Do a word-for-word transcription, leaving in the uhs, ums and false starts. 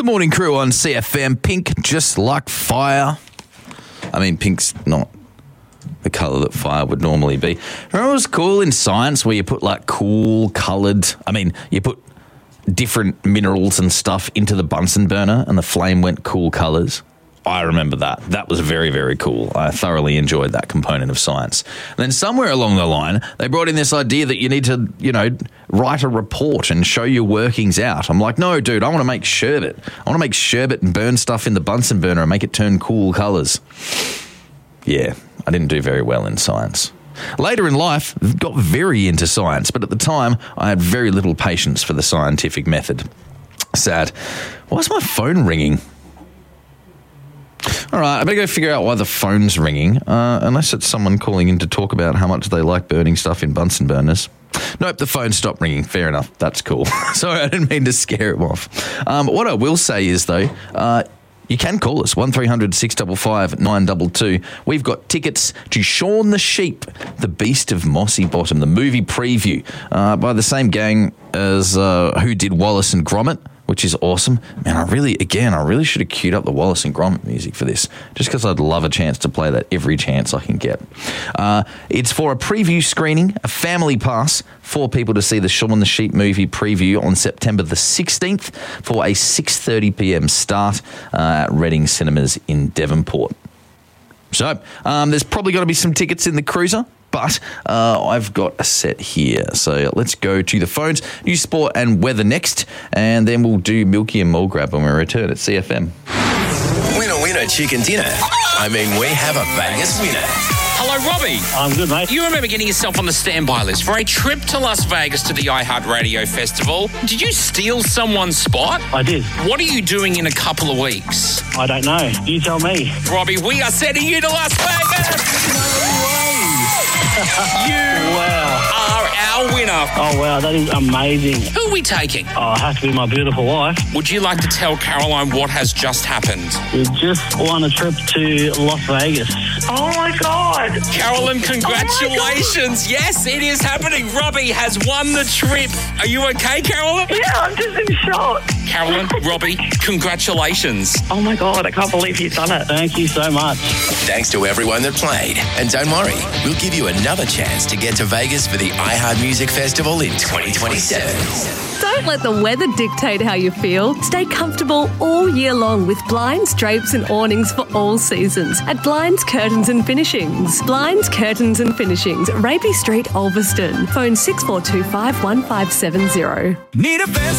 the morning crew on C F M. Pink, just like fire. I mean, pink's not the colour that fire would normally be. Remember it was cool in science where you put like cool coloured, I mean, you put different minerals and stuff into the Bunsen burner and the flame went cool colours? I remember that. That was very, very cool. I thoroughly enjoyed that component of science. And then somewhere along the line, they brought in this idea that you need to, you know, write a report and show your workings out. I'm like, no, dude, I want to make sherbet. I want to make sherbet and burn stuff in the Bunsen burner and make it turn cool colours. Yeah, I didn't do very well in science. Later in life, got very into science, but at the time, I had very little patience for the scientific method. Sad. Why is my phone ringing? All right, I better go figure out why the phone's ringing, uh, unless it's someone calling in to talk about how much they like burning stuff in Bunsen burners. Nope, the phone stopped ringing. Fair enough. That's cool. Sorry, I didn't mean to scare him off. Um, what I will say is, though, uh, you can call us, one three hundred six five five nine two two. We've got tickets to Shaun the Sheep, The Beast of Mossy Bottom, the movie preview, uh, by the same gang as uh, who did Wallace and Gromit, which is awesome. Man, I really, again, I really should have queued up the Wallace and Gromit music for this, just because I'd love a chance to play that every chance I can get. Uh, it's for a preview screening, a family pass, for people to see the Shaun the Sheep movie preview on September the sixteenth for a six thirty p.m. start uh, at Reading Cinemas in Devonport. So, um, there's probably got to be some tickets in the cruiser, but uh, I've got a set here. So let's go to the phones, news, sport and weather next, and then we'll do Milky and Mulgrab when we return at C F M. Winner, winner, chicken dinner. I mean, we have a Vegas winner. Hello, Robbie. I'm good, mate. You remember getting yourself on the standby list for a trip to Las Vegas to the iHeartRadio Festival. Did you steal someone's spot? I did. What are you doing in a couple of weeks? I don't know. You tell me. Robbie, we are sending you to Las Vegas! No way. You Wow. are our winner. Oh, wow. That is amazing. Who are we taking? Oh, it has to be my beautiful wife. Would you like to tell Caroline what has just happened? We just won a trip to Las Vegas. Oh my God. Carolyn, congratulations. Oh yes, it is happening. Robbie has won the trip. Are you okay, Carolyn? Yeah, I'm just in shock. Carolyn, Robbie, congratulations. Oh my God, I can't believe you've done it. Thank you so much. Thanks to everyone that played. And don't worry, we'll give you another chance to get to Vegas for the iHeart Music Festival in twenty twenty-seven. Don't let the weather dictate how you feel. Stay comfortable all year long with blinds, drapes and awnings for all seasons at Blinds, Curtains and Finishings. Blinds, Curtains and Finishings, Rapey Street, Ulverston. Phone six four two five one five seven zero. Need a fence